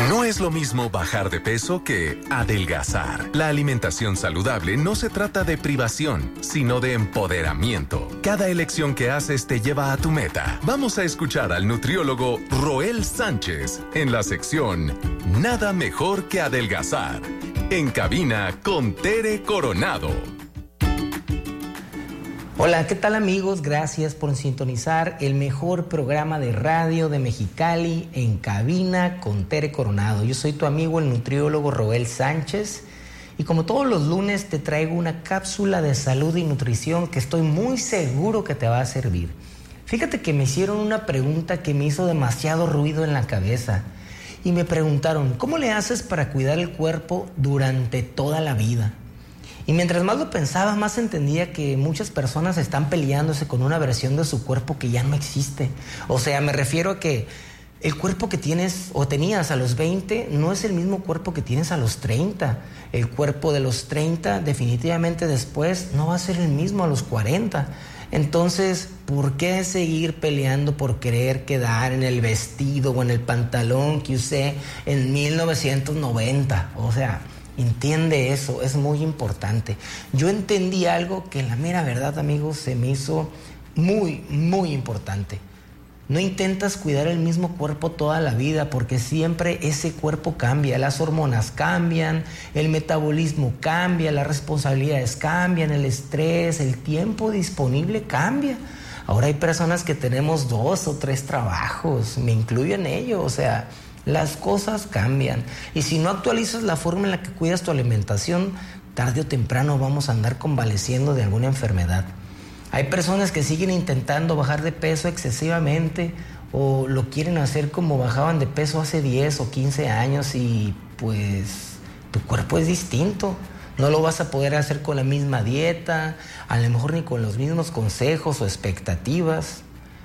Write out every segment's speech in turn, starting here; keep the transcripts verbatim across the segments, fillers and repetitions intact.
No es lo mismo bajar de peso que adelgazar. La alimentación saludable no se trata de privación, sino de empoderamiento. Cada elección que haces te lleva a tu meta. Vamos a escuchar al nutriólogo Roel Sánchez en la sección Nada mejor que adelgazar. En cabina con Tere Coronado. Hola, ¿qué tal amigos? Gracias por sintonizar el mejor programa de radio de Mexicali, En Cabina con Tere Coronado. Yo soy tu amigo el nutriólogo Roel Sánchez y como todos los lunes te traigo una cápsula de salud y nutrición que estoy muy seguro que te va a servir. Fíjate que me hicieron una pregunta que me hizo demasiado ruido en la cabeza y me preguntaron, ¿cómo le haces para cuidar el cuerpo durante toda la vida? Y mientras más lo pensaba, más entendía que muchas personas están peleándose con una versión de su cuerpo que ya no existe. O sea, me refiero a que el cuerpo que tienes o tenías a los veinte no es el mismo cuerpo que tienes a los treinta. El cuerpo de los treinta definitivamente después no va a ser el mismo a los cuarenta. Entonces, ¿por qué seguir peleando por querer quedar en el vestido o en el pantalón que usé en mil novecientos noventa? O sea, entiende eso, es muy importante. Yo entendí algo que la mera verdad, amigos, se me hizo muy, muy importante. No intentas cuidar el mismo cuerpo toda la vida porque siempre ese cuerpo cambia, las hormonas cambian, el metabolismo cambia, las responsabilidades cambian, el estrés, el tiempo disponible cambia. Ahora hay personas que tenemos dos o tres trabajos, me incluyo en ello, o sea, las cosas cambian y si no actualizas la forma en la que cuidas tu alimentación, tarde o temprano vamos a andar convaleciendo de alguna enfermedad. Hay personas que siguen intentando bajar de peso excesivamente o lo quieren hacer como bajaban de peso hace diez o quince años y pues tu cuerpo es distinto. No lo vas a poder hacer con la misma dieta, a lo mejor ni con los mismos consejos o expectativas,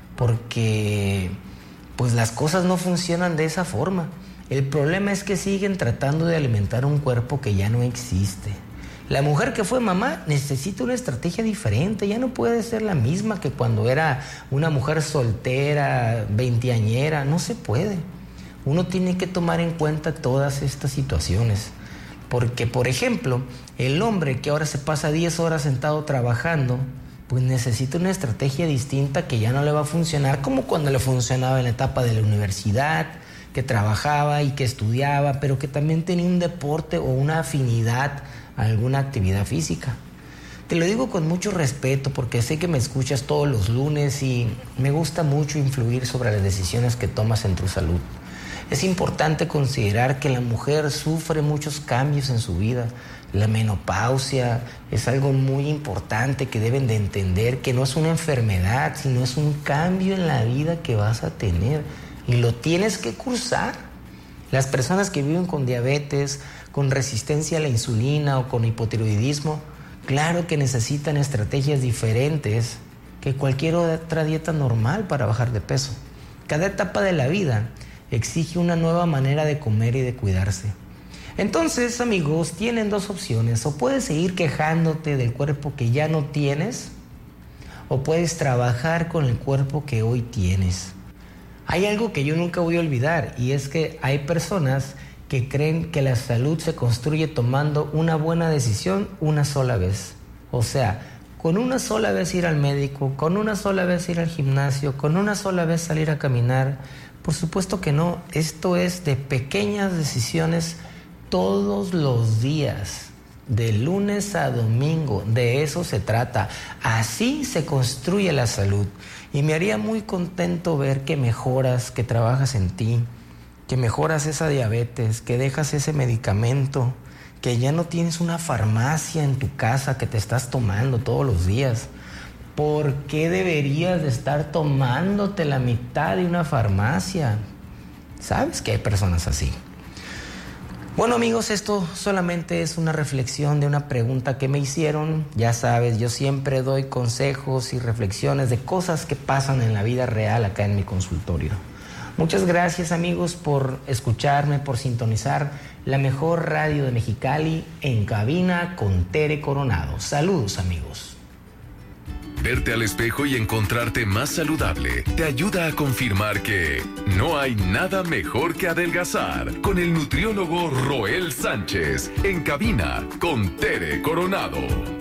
porque pues las cosas no funcionan de esa forma. El problema es que siguen tratando de alimentar un cuerpo que ya no existe. La mujer que fue mamá necesita una estrategia diferente, ya no puede ser la misma que cuando era una mujer soltera, veinteañera, no se puede. Uno tiene que tomar en cuenta todas estas situaciones, porque por ejemplo, el hombre que ahora se pasa diez horas sentado trabajando, pues necesita una estrategia distinta que ya no le va a funcionar como cuando le funcionaba en la etapa de la universidad, que trabajaba y que estudiaba, pero que también tenía un deporte o una afinidad a alguna actividad física. Te lo digo con mucho respeto porque sé que me escuchas todos los lunes y me gusta mucho influir sobre las decisiones que tomas en tu salud. Es importante considerar que la mujer sufre muchos cambios en su vida. La menopausia es algo muy importante que deben de entender, que no es una enfermedad, sino es un cambio en la vida que vas a tener y lo tienes que cursar. Las personas que viven con diabetes, con resistencia a la insulina o con hipotiroidismo, claro que necesitan estrategias diferentes que cualquier otra dieta normal para bajar de peso. Cada etapa de la vida exige una nueva manera de comer y de cuidarse. Entonces, amigos, tienen dos opciones. O puedes seguir quejándote del cuerpo que ya no tienes, o puedes trabajar con el cuerpo que hoy tienes. Hay algo que yo nunca voy a olvidar, y es que hay personas que creen que la salud se construye tomando una buena decisión una sola vez. O sea, con una sola vez ir al médico, con una sola vez ir al gimnasio, con una sola vez salir a caminar. Por supuesto que no. Esto es de pequeñas decisiones todos los días, de lunes a domingo. De eso se trata. Así se construye la salud. Y me haría muy contento ver que mejoras, que trabajas en ti, que mejoras esa diabetes, que dejas ese medicamento, que ya no tienes una farmacia en tu casa que te estás tomando todos los días. ¿Por qué deberías de estar tomándote la mitad de una farmacia? Sabes que hay personas así. Bueno, amigos, esto solamente es una reflexión de una pregunta que me hicieron. Ya sabes, yo siempre doy consejos y reflexiones de cosas que pasan en la vida real acá en mi consultorio. Muchas gracias, amigos, por escucharme, por sintonizar la mejor radio de Mexicali, En Cabina con Tere Coronado. Saludos, amigos. Verte al espejo y encontrarte más saludable te ayuda a confirmar que no hay nada mejor que adelgazar con el nutriólogo Roel Sánchez en cabina con Tere Coronado.